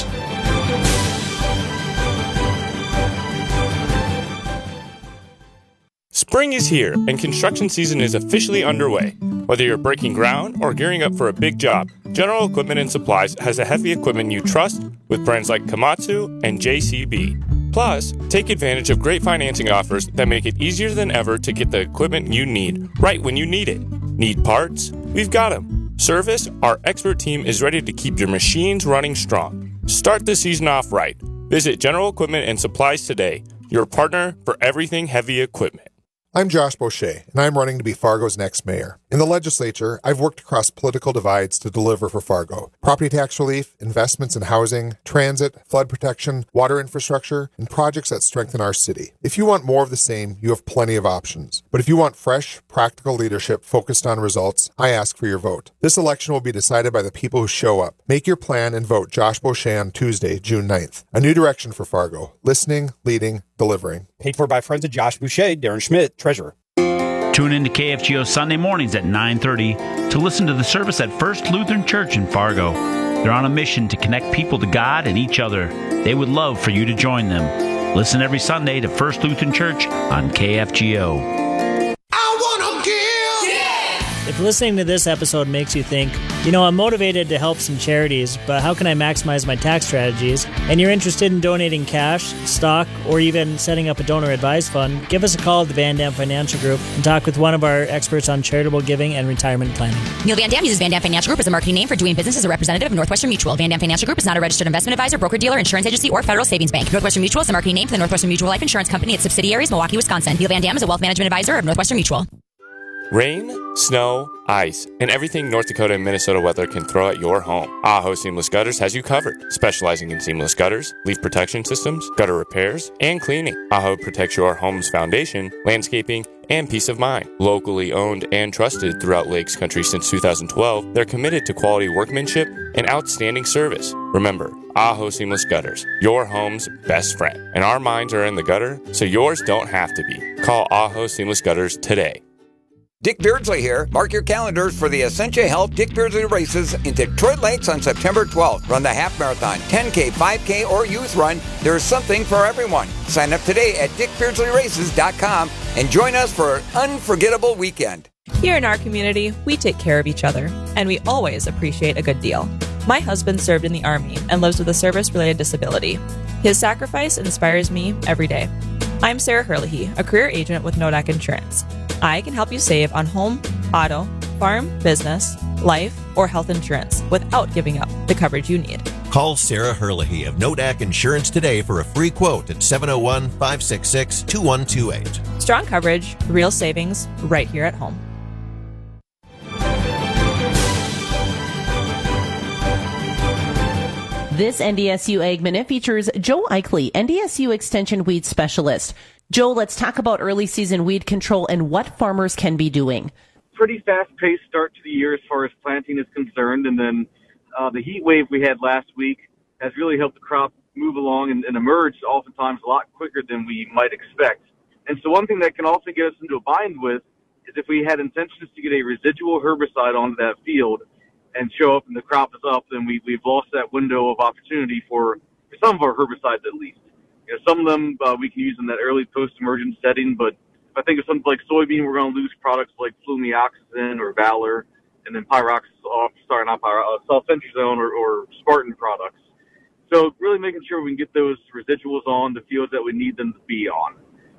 Spring is here, and construction season is officially underway. Whether you're breaking ground or gearing up for a big job, General Equipment and Supplies has the heavy equipment you trust with brands like Komatsu and JCB. Plus, take advantage of great financing offers that make it easier than ever to get the equipment you need right when you need it. Need parts? We've got them. Service? Our expert team is ready to keep your machines running strong. Start the season off right. Visit General Equipment and Supplies today, your partner for everything heavy equipment. I'm Josh Boucher, and I'm running to be Fargo's next mayor. In the legislature, I've worked across political divides to deliver for Fargo. Property tax relief, investments in housing, transit, flood protection, water infrastructure, and projects that strengthen our city. If you want more of the same, you have plenty of options. But if you want fresh, practical leadership focused on results, I ask for your vote. This election will be decided by the people who show up. Make your plan and vote Josh Boucher on Tuesday, June 9th. A new direction for Fargo. Listening, leading, delivering. Paid for by friends of Josh Boucher, Darren Schmidt, Treasurer. Tune in to KFGO Sunday mornings at 9:30 to listen to the service at First Lutheran Church in Fargo. They're on a mission to connect people to God and each other. They would love for you to join them. Listen every Sunday to First Lutheran Church on KFGO. If listening to this episode makes you think, I'm motivated to help some charities, but how can I maximize my tax strategies? And you're interested in donating cash, stock, or even setting up a donor-advised fund, give us a call at the Van Dam Financial Group and talk with one of our experts on charitable giving and retirement planning. Neil Van Dam uses Van Dam Financial Group as a marketing name for doing business as a representative of Northwestern Mutual. Van Dam Financial Group is not a registered investment advisor, broker-dealer, insurance agency, or federal savings bank. Northwestern Mutual is a marketing name for the Northwestern Mutual Life Insurance Company, its subsidiaries, Milwaukee, Wisconsin. Neil Van Dam is a wealth management advisor of Northwestern Mutual. Rain, snow, ice, and everything North Dakota and Minnesota weather can throw at your home. Aho Seamless Gutters has you covered, specializing in seamless gutters, leaf protection systems, gutter repairs, and cleaning. Aho protects your home's foundation, landscaping, and peace of mind. Locally owned and trusted throughout Lakes Country since 2012, they're committed to quality workmanship and outstanding service. Remember, Aho Seamless Gutters, your home's best friend. And our minds are in the gutter, so yours don't have to be. Call Aho Seamless Gutters today. Dick Beardsley here. Mark your calendars for the Essentia Health Dick Beardsley races in Detroit Lakes on September 12th. Run the half marathon, 10K, 5K, or youth run. There's something for everyone. Sign up today at dickbeardsleyraces.com and join us for an unforgettable weekend. Here in our community, we take care of each other, and we always appreciate a good deal. My husband served in the Army and lives with a service-related disability. His sacrifice inspires me every day. I'm Sarah Herlihy, a career agent with Nodak Insurance. I can help you save on home, auto, farm, business, life, or health insurance without giving up the coverage you need. Call Sarah Herlihy of Nodak Insurance today for a free quote at 701-566-2128. Strong coverage, real savings, right here at home. This NDSU Ag Minute features Joe Eichley, NDSU Extension Weed Specialist. Joe, let's talk about early season weed control and what farmers can be doing. Pretty fast-paced start to the year as far as planting is concerned, and then the heat wave we had last week has really helped the crop move along and emerge oftentimes a lot quicker than we might expect. And so one thing that can also get us into a bind with is if we had intentions to get a residual herbicide onto that field and show up and the crop is up, then we've lost that window of opportunity for some of our herbicides at least. Some of them we can use in that early post-emergence setting, but if I think of something like soybean, we're going to lose products like flumioxazin or Valor, and then sulfentrazone or Spartan products. So really making sure we can get those residuals on the fields that we need them to be on.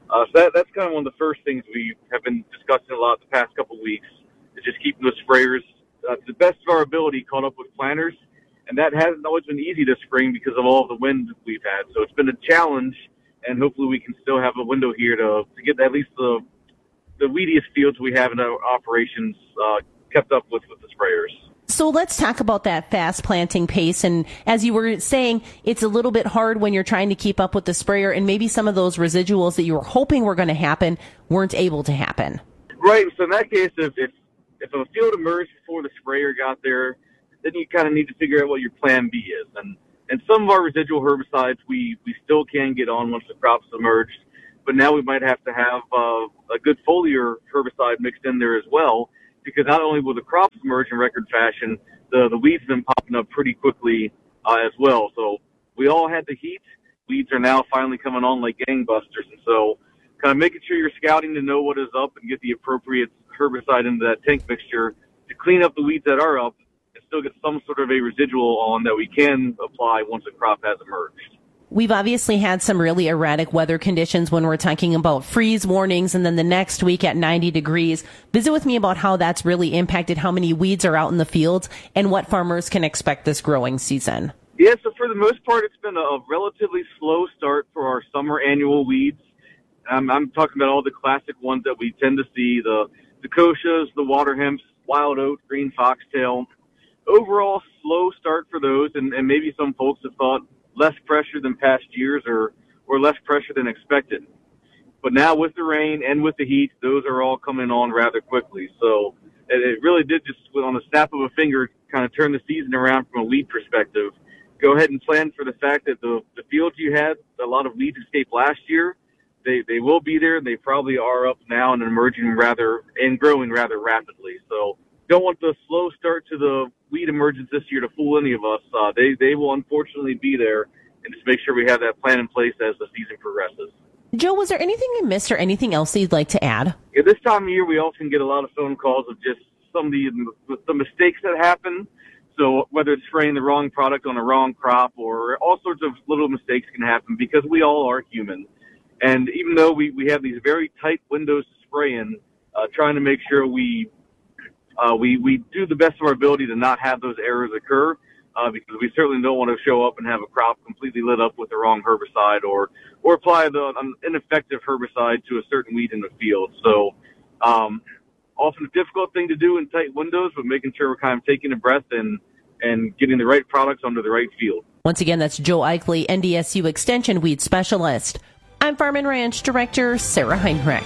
So that's kind of one of the first things we have been discussing a lot the past couple of weeks, is just keeping those sprayers to the best of our ability caught up with planters. And that hasn't always been easy this spring because of all the wind we've had. So it's been a challenge, and hopefully we can still have a window here to get at least the weediest fields we have in our operations kept up with the sprayers. So let's talk about that fast planting pace. And as you were saying, it's a little bit hard when you're trying to keep up with the sprayer, and maybe some of those residuals that you were hoping were going to happen weren't able to happen. Right. So in that case, if a field emerged before the sprayer got there, then you kind of need to figure out what your plan B is. And some of our residual herbicides we still can get on once the crop's emerged, but now we might have to have a good foliar herbicide mixed in there as well, because not only will the crops emerge in record fashion, the weeds have been popping up pretty quickly as well. So we all had the heat. Weeds are now finally coming on like gangbusters. And so kind of making sure you're scouting to know what is up and get the appropriate herbicide into that tank mixture to clean up the weeds that are up and still get some sort of a residual on that we can apply once the crop has emerged. We've obviously had some really erratic weather conditions when we're talking about freeze warnings, and then the next week at 90 degrees. Visit with me about how that's really impacted how many weeds are out in the fields and what farmers can expect this growing season. Yeah, so for the most part, it's been a relatively slow start for our summer annual weeds. I'm talking about all the classic ones that we tend to see, the kochias, the water hemps, wild oat, green foxtail. Overall, slow start for those, and maybe some folks have thought less pressure than past years or less pressure than expected. But now with the rain and with the heat, those are all coming on rather quickly. So it really did just, on the snap of a finger, kind of turn the season around from a weed perspective. Go ahead and plan for the fact that the fields you had a lot of weeds escape last year, they will be there. They probably are up now and emerging and growing rather rapidly. So don't want the slow start to the weed emergence this year to fool any of us. They will unfortunately be there, and just make sure we have that plan in place as the season progresses. Joe, was there anything you missed or anything else that you'd like to add? Yeah, this time of year, we often get a lot of phone calls of just some of the mistakes that happen. So whether it's spraying the wrong product on the wrong crop, or all sorts of little mistakes can happen because we all are human. And even though we have these very tight windows to spray in, trying to make sure we do the best of our ability to not have those errors occur, because we certainly don't want to show up and have a crop completely lit up with the wrong herbicide or apply an ineffective herbicide to a certain weed in the field. So often a difficult thing to do in tight windows, but making sure we're kind of taking a breath and getting the right products onto the right field. Once again, that's Joe Eichle, NDSU Extension Weed Specialist. I'm Farm and Ranch Director Sarah Heinrich.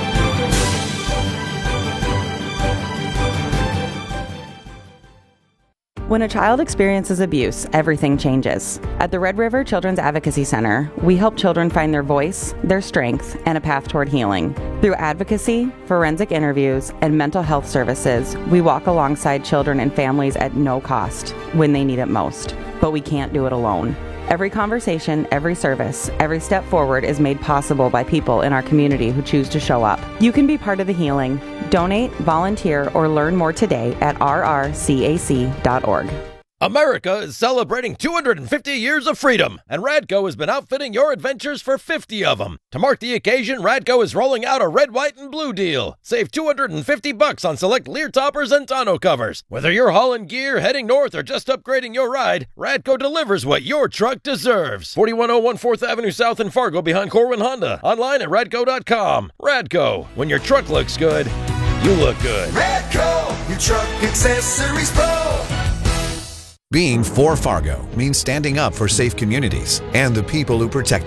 When a child experiences abuse, everything changes. At the Red River Children's Advocacy Center, we help children find their voice, their strength, and a path toward healing. Through advocacy, forensic interviews, and mental health services, we walk alongside children and families at no cost when they need it most. But we can't do it alone. Every conversation, every service, every step forward is made possible by people in our community who choose to show up. You can be part of the healing. Donate, volunteer, or learn more today at rrcac.org. America is celebrating 250 years of freedom, and Radco has been outfitting your adventures for 50 of them. To mark the occasion, Radco is rolling out a red, white, and blue deal. Save $250 on select Lear toppers and tonneau covers. Whether you're hauling gear, heading north, or just upgrading your ride, Radco delivers what your truck deserves. 4101 4th Avenue South in Fargo behind Corwin Honda. Online at radco.com. Radco, when your truck looks good, you look good. Radco, your truck accessories pro. Being for Fargo means standing up for safe communities and the people who protect them.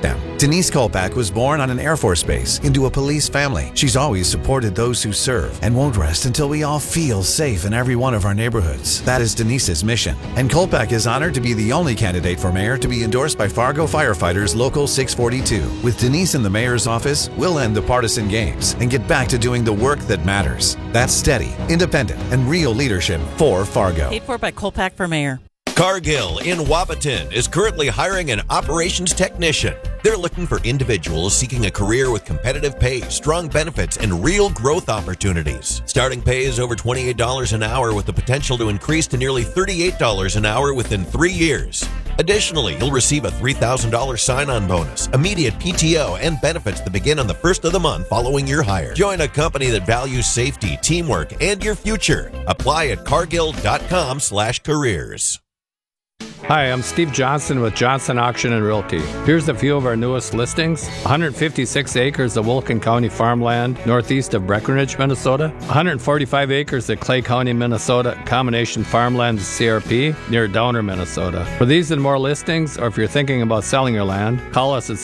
Denise Kolpak was born on an Air Force base into a police family. She's always supported those who serve and won't rest until we all feel safe in every one of our neighborhoods. That is Denise's mission. And Kolpak is honored to be the only candidate for mayor to be endorsed by Fargo Firefighters Local 642. With Denise in the mayor's office, we'll end the partisan games and get back to doing the work that matters. That's steady, independent, and real leadership for Fargo. Paid for by Kolpak for mayor. Cargill in Wapaton is currently hiring an operations technician. They're looking for individuals seeking a career with competitive pay, strong benefits, and real growth opportunities. Starting pay is over $28 an hour with the potential to increase to nearly $38 an hour within 3 years. Additionally, you'll receive a $3,000 sign-on bonus, immediate PTO, and benefits that begin on the first of the month following your hire. Join a company that values safety, teamwork, and your future. Apply at cargill.com/careers. Hi, I'm Steve Johnson with Johnson Auction and Realty. Here's a few of our newest listings. 156 acres of Wilkin County farmland northeast of Breckenridge, Minnesota. 145 acres of Clay County, Minnesota combination farmland CRP near Downer, Minnesota. For these and more listings, or if you're thinking about selling your land, call us at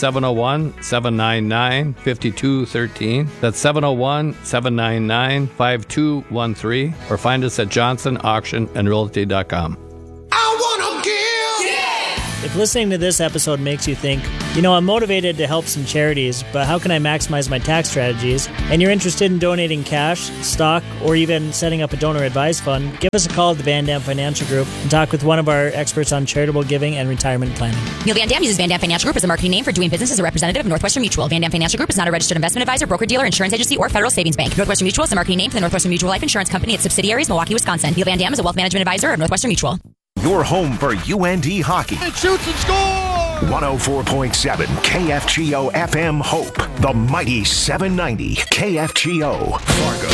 701-799-5213. That's 701-799-5213, or find us at johnsonauctionandrealty.com. If listening to this episode makes you think, I'm motivated to help some charities, but how can I maximize my tax strategies? And you're interested in donating cash, stock, or even setting up a donor advised fund, give us a call at the Van Dam Financial Group and talk with one of our experts on charitable giving and retirement planning. Neil Van Dam uses Van Dam Financial Group as a marketing name for doing business as a representative of Northwestern Mutual. Van Dam Financial Group is not a registered investment advisor, broker-dealer, insurance agency, or federal savings bank. Northwestern Mutual is a marketing name for the Northwestern Mutual Life Insurance Company, its subsidiaries, Milwaukee, Wisconsin. Neil Van Dam is a wealth management advisor of Northwestern Mutual. Your home for UND hockey. It shoots and scores! 104.7 KFGO FM Hope. The mighty 790 KFGO Fargo.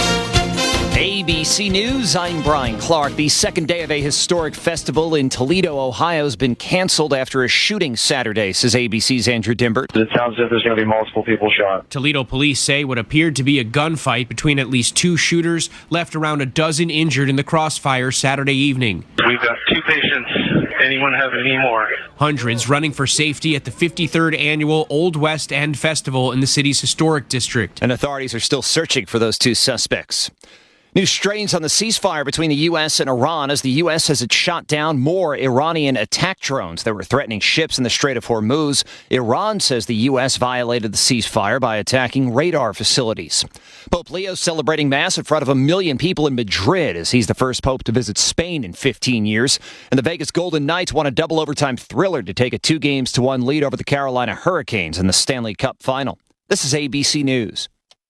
ABC News, I'm Brian Clark. The second day of a historic festival in Toledo, Ohio has been canceled after a shooting Saturday, says ABC's Andrew Dimbert. It sounds as if there's going to be multiple people shot. Toledo police say what appeared to be a gunfight between at least two shooters left around a dozen injured in the crossfire Saturday evening. We've got 2 patients. Anyone have any more? Hundreds running for safety at the 53rd annual Old West End Festival in the city's historic district. And authorities are still searching for those 2 suspects. New strains on the ceasefire between the U.S. and Iran as the U.S. says it shot down more Iranian attack drones that were threatening ships in the Strait of Hormuz. Iran says the U.S. violated the ceasefire by attacking radar facilities. Pope Leo celebrating Mass in front of 1 million people in Madrid as he's the first pope to visit Spain in 15 years. And the Vegas Golden Knights won a double overtime thriller to take a 2-1 lead over the Carolina Hurricanes in the Stanley Cup final. This is ABC News.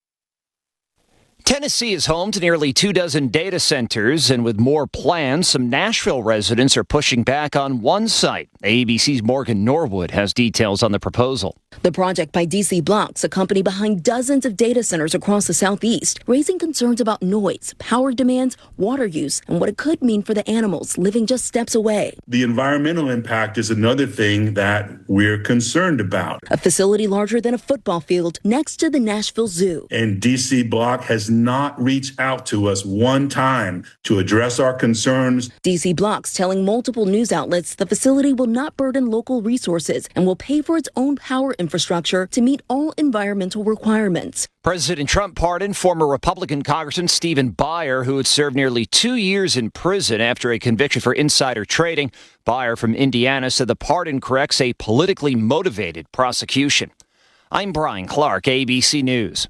Tennessee is home to nearly 24 data centers, and with more plans, some Nashville residents are pushing back on one site. ABC's Morgan Norwood has details on the proposal. The project by DC Blocks, a company behind dozens of data centers across the Southeast, raising concerns about noise, power demands, water use, and what it could mean for the animals living just steps away. The environmental impact is another thing that we're concerned about. A facility larger than a football field next to the Nashville Zoo. And DC Block has not reached out to us one time to address our concerns. DC Blocks telling multiple news outlets the facility will not burden local resources and will pay for its own power infrastructure to meet all environmental requirements. President Trump pardoned former Republican Congressman Stephen Buyer, who had served nearly 2 years in prison after a conviction for insider trading. Buyer from Indiana said the pardon corrects a politically motivated prosecution. I'm Brian Clark, ABC News.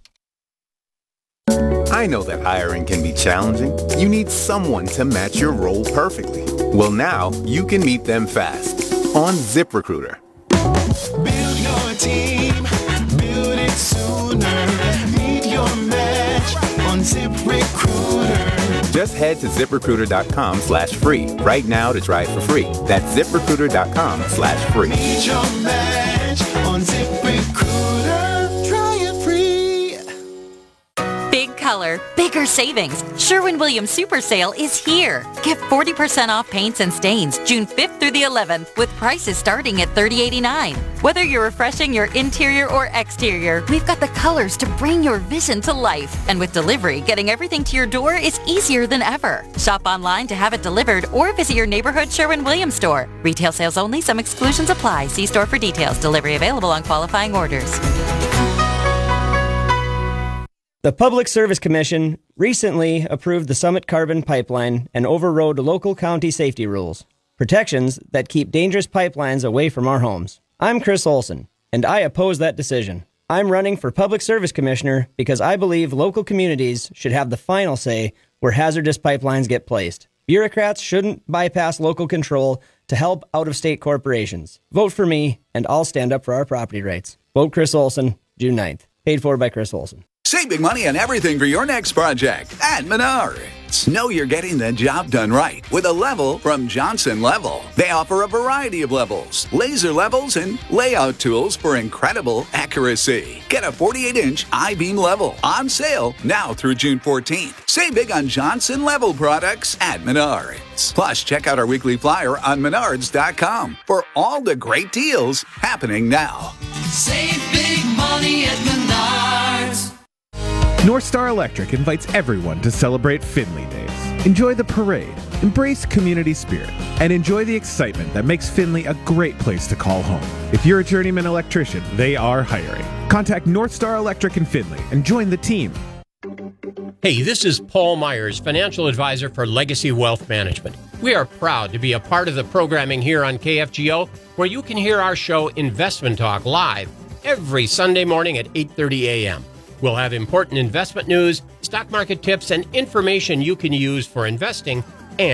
I know that hiring can be challenging. You need someone to match your role perfectly. Well, now you can meet them fast on ZipRecruiter. Build your team, build it sooner. Meet your match on ZipRecruiter. Just head to ZipRecruiter.com/free right now to try it for free. That's ZipRecruiter.com/free. Meet your match on ZipRecruiter. Try it free. Big color, big bigger savings. Sherwin-Williams Super Sale is here. Get 40% off paints and stains June 5th through the 11th with prices starting at $30.89. Whether you're refreshing your interior or exterior, we've got the colors to bring your vision to life. And with delivery, getting everything to your door is easier than ever. Shop online to have it delivered or visit your neighborhood Sherwin-Williams store. Retail sales only. Some exclusions apply. See store for details. Delivery available on qualifying orders. The Public Service Commission recently approved the Summit Carbon Pipeline and overrode local county safety rules, protections that keep dangerous pipelines away from our homes. I'm Chris Olson, and I oppose that decision. I'm running for Public Service Commissioner because I believe local communities should have the final say where hazardous pipelines get placed. Bureaucrats shouldn't bypass local control to help out-of-state corporations. Vote for me, and I'll stand up for our property rights. Vote Chris Olson, June 9th. Paid for by Chris Olson. Save big money on everything for your next project at Menards. Know you're getting the job done right with a level from Johnson Level. They offer a variety of levels, laser levels, and layout tools for incredible accuracy. Get a 48-inch I-beam level on sale now through June 14th. Save big on Johnson Level products at Menards. Plus, check out our weekly flyer on Menards.com for all the great deals happening now. Save big money at Menards. North Star Electric invites everyone to celebrate Finley Days. Enjoy the parade, embrace community spirit, and enjoy the excitement that makes Finley a great place to call home. If you're a journeyman electrician, they are hiring. Contact North Star Electric in Finley and join the team. Hey, this is Paul Myers, financial advisor for Legacy Wealth Management. We are proud to be a part of the programming here on KFGO, where you can hear our show Investment Talk live every Sunday morning at 8:30 a.m. We'll have important investment news, stock market tips, and information you can use for investing